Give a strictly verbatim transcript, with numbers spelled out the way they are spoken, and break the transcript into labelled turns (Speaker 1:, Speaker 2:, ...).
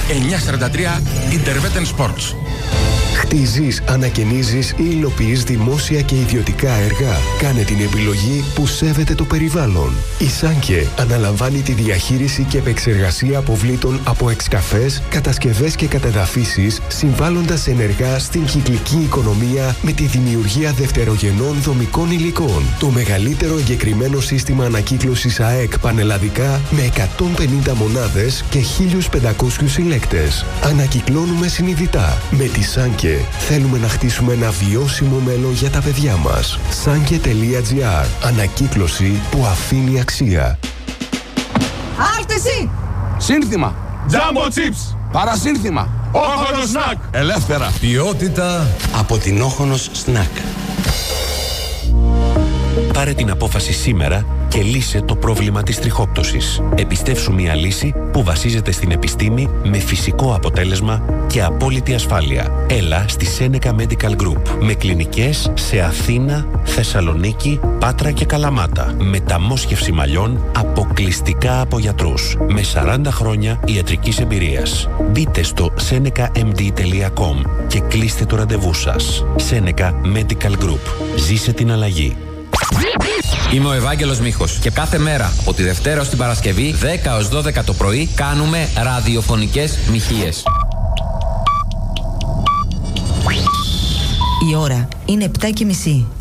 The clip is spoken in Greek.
Speaker 1: εννιακόσια σαράντα τρία Interveten Sports.
Speaker 2: Χτίζεις, ανακαινίζεις ή υλοποιείς δημόσια και ιδιωτικά έργα. Κάνε την επιλογή που σέβεται το περιβάλλον. Η Σάνκε αναλαμβάνει τη διαχείριση και επεξεργασία αποβλήτων από εξκαφές, κατασκευές και κατεδαφίσεις, συμβάλλοντας ενεργά στην κυκλική οικονομία με τη δημιουργία δευτερογενών δομικών υλικών. Το μεγαλύτερο εγκεκριμένο σύστημα ανακύκλωσης ΑΕΚ πανελλαδικά με εκατόν πενήντα μονάδες και χίλιους πεντακόσιους συλλέκτες. Ανακυκλώνουμε συνειδητά. Με τη Σάνκε θέλουμε να χτίσουμε ένα βιώσιμο μέλλον για τα παιδιά μας. Sanke τελεία τζι άρ. Ανακύκλωση που αφήνει αξία.
Speaker 3: Άρτεση!
Speaker 4: Σύνθημα!
Speaker 5: Jumbo Chips!
Speaker 4: Παρασύνθημα!
Speaker 5: Όχονος Snack!
Speaker 4: Ελεύθερα!
Speaker 6: Ποιότητα από την Όχονος Snack.
Speaker 7: Πάρε την απόφαση σήμερα και λύσε το πρόβλημα της τριχόπτωσης. Επιστεύσου μια λύση που βασίζεται στην επιστήμη με φυσικό αποτέλεσμα και απόλυτη ασφάλεια. Έλα στη Seneca Medical Group με κλινικές σε Αθήνα, Θεσσαλονίκη, Πάτρα και Καλαμάτα. Μεταμόσχευση μαλλιών αποκλειστικά από γιατρούς με σαράντα χρόνια ιατρικής εμπειρίας. Μπείτε στο seneca m d τελεία com και κλείστε το ραντεβού σας. Seneca Medical Group. Ζήσε την αλλαγή.
Speaker 8: Είμαι ο Ευάγγελος Μίχος και κάθε μέρα από τη Δευτέρα ως την Παρασκευή δέκα έως δώδεκα το πρωί κάνουμε ραδιοφωνικές μοιχείες.
Speaker 9: Η ώρα είναι επτά και μισή.